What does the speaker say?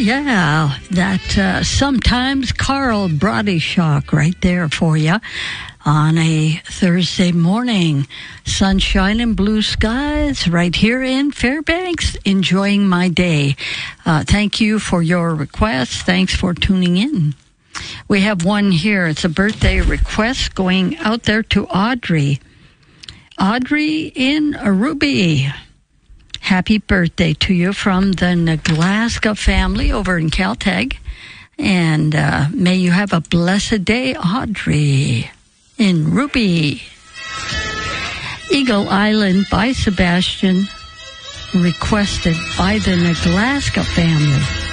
yeah, that sometimes Carl Brodyshock right there for you on a Thursday morning. Sunshine and blue skies right here in Fairbanks, enjoying my day. Thank you for your requests. Thanks for tuning in. We have one here. It's a birthday request going out there to Audrey. Audrey in Ruby. Happy birthday to you from the Naglaska family over in Caltech. And may you have a blessed day, Audrey in Ruby. Eagle Island by Sebastian, requested by the Naglaska family.